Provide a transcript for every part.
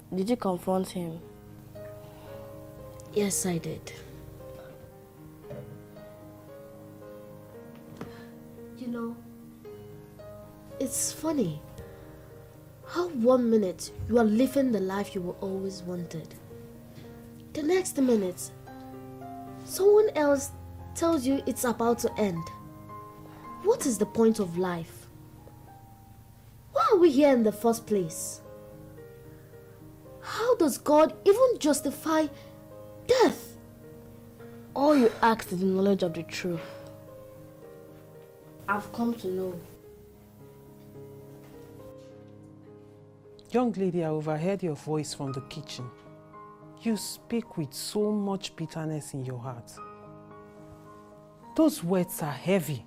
Did you confront him? Yes, I did. You know, it's funny how 1 minute you are living the life you always wanted. The next minute, someone else tells you it's about to end. What is the point of life? Why are we here in the first place? How does God even justify death? All you ask is the knowledge of the truth. I've come to know. Young lady, I overheard your voice from the kitchen. You speak with so much bitterness in your heart. Those words are heavy.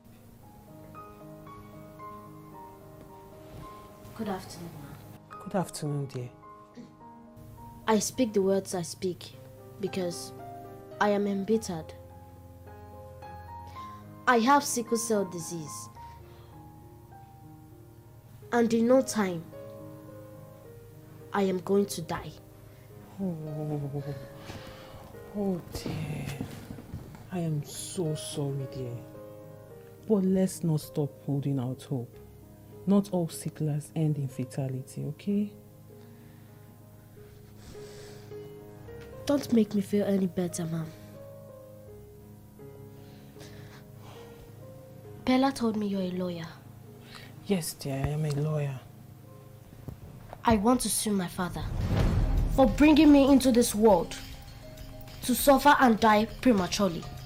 Good afternoon, ma'am. Good afternoon, dear. I speak the words I speak because I am embittered. I have sickle cell disease. And in no time, I am going to die. Oh dear. I am so sorry, dear. But let's not stop holding out hope. Not all sickness end in fatality, okay? Don't make me feel any better, ma'am. Bella told me you're a lawyer. Yes, dear, I am a lawyer. I want to sue my father for bringing me into this world to suffer and die prematurely.